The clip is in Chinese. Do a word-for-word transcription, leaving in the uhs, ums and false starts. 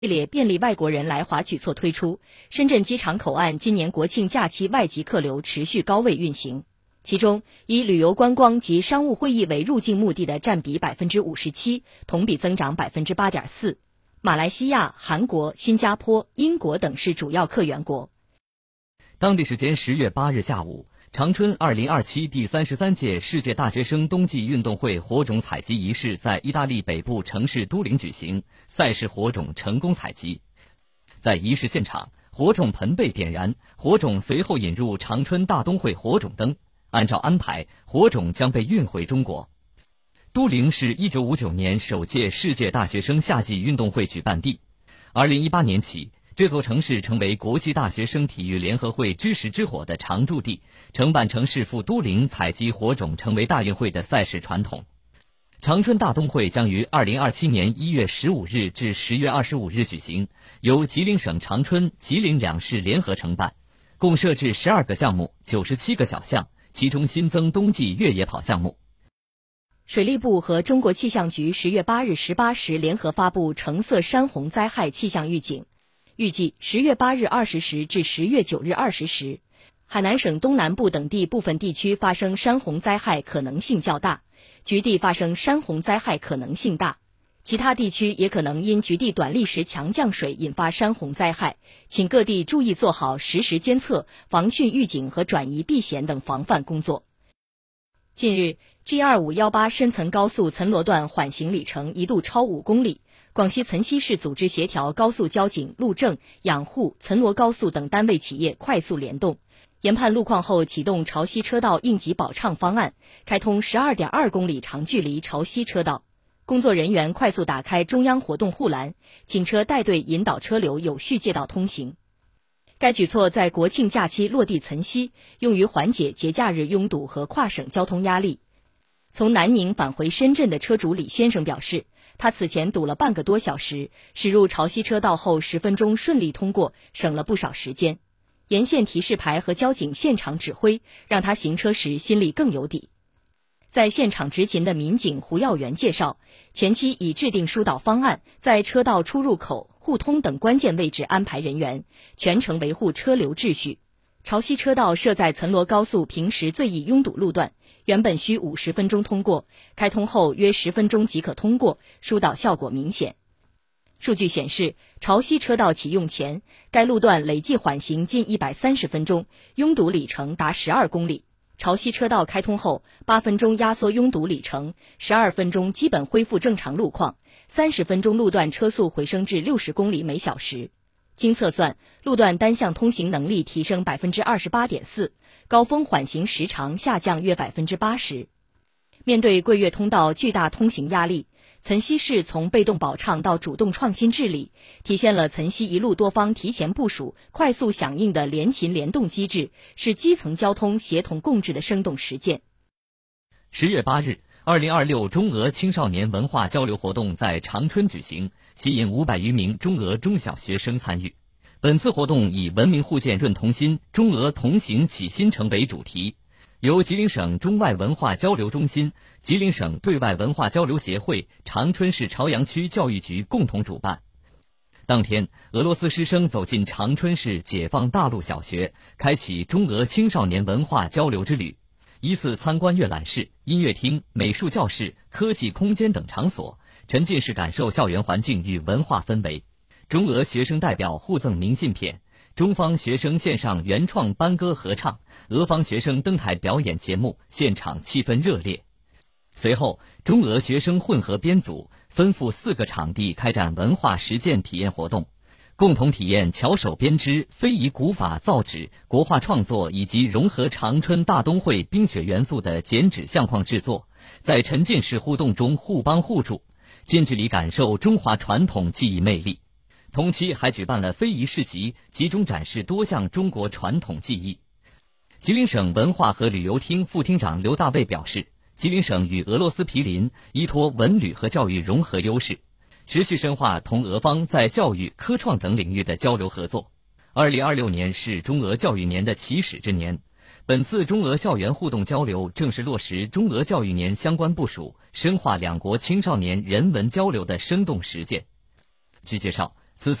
系列便利外国人来华举措推出，深圳机场口岸今年国庆假期外籍客流持续高位运行，其中以旅游观光及商务会议为入境目的的占比 百分之五十七， 同比增长 百分之八点四。 马来西亚、韩国、新加坡、英国等是主要客源国。 当地时间十月八日下午，长春二零二七第三十三届世界大学生冬季运动会火种采集仪式在意大利北部城市都灵举行，赛事火种成功采集。在仪式现场，火种盆被点燃，火种随后引入长春大冬会火种灯，按照安排，火种将被运回中国。都灵是一九五九年首届世界大学生夏季运动会举办地。二零一八年起，这座城市成为国际大学生体育联合会知识之火的常驻地，承办城市赴都灵采集火种成为大运会的赛事传统。长春大冬会将于二零二七年一月十五日至十月二十五日举行，由吉林省长春、吉林两市联合承办，共设置十二个项目、九十七个小项，其中新增冬季越野跑项目。 水利部和中国气象局十月八日十八时联合发布橙色山洪灾害气象预警，预计十月八日二十时至十月九日二十时，海南省东南部等地部分地区发生山洪灾害可能性较大，局地发生山洪灾害可能性大，其他地区也可能因局地短历时强降水引发山洪灾害，请各地注意做好实时监测、防汛预警和转移避险等防范工作。近日 G 二五一八 深层高速岑罗段缓行里程一度超五公里，广西岑溪市组织协调高速交警、路政、养护、岑罗高速等单位企业快速联动，研判路况后启动潮汐车道应急保畅方案，开通 十二点二公里长距离潮汐车道。工作人员快速打开中央活动护栏，警车带队引导车流有序借道通行。该举措在国庆假期落地岑溪，用于缓解节假日拥堵和跨省交通压力。从南宁返回深圳的车主李先生表示，他此前堵了半个多小时，驶入潮汐车道后十分钟顺利通过，省了不少时间。沿线提示牌和交警现场指挥，让他行车时心里更有底。在现场执勤的民警胡耀元介绍，前期已制定疏导方案，在车道出入口、互通等关键位置安排人员，全程维护车流秩序。潮汐车道设在岑罗高速平时最易拥堵路段，原本需五十分钟通过，开通后约十分钟即可通过，疏导效果明显。数据显示，潮汐车道启用前，该路段累计缓行近一百三十分钟，拥堵里程达十二公里。潮汐车道开通后，八分钟压缩拥堵里程，十二分钟基本恢复正常路况，三十分钟路段车速回升至六十公里每小时。经测算，路段单向通行能力提升 百分之二十八点四， 高峰缓行时长下降约 百分之八十。面对桂粤通道巨大通行压力，岑溪市从被动保畅到主动创新治理，体现了岑溪一路多方提前部署、快速响应的联勤联动机制，是基层交通协同共治的生动实践。 十月八日，二零二六中俄青少年文化交流活动在长春举行，吸引五百余名中俄中小学生参与。本次活动以文明互鉴润同心，中俄同行启新城为主题，由吉林省中外文化交流中心、吉林省对外文化交流协会、长春市朝阳区教育局共同主办。当天，俄罗斯师生走进长春市解放大路小学，开启中俄青少年文化交流之旅。依次参观阅览室、音乐厅、美术教室、科技空间等场所，沉浸式感受校园环境与文化氛围。中俄学生代表互赠明信片，中方学生献上原创班歌合唱，俄方学生登台表演节目，现场气氛热烈。随后，中俄学生混合编组分赴四个场地开展文化实践体验活动，共同体验巧手编织、非遗古法造纸、国画创作以及融合长春大冬会冰雪元素的剪纸相框制作，在沉浸式互动中互帮互助，近距离感受中华传统技艺魅力。同期还举办了非遗市集，集中展示多项中国传统技艺。吉林省文化和旅游厅副厅长刘大卫表示，吉林省与俄罗斯毗邻，依托文旅和教育融合优势，持续深化同俄方在教育、科创等领域的交流合作。二零二六年是中俄教育年的起始之年，本次中俄校园互动交流正是落实中俄教育年相关部署，深化两国青少年人文交流的生动实践。据介绍，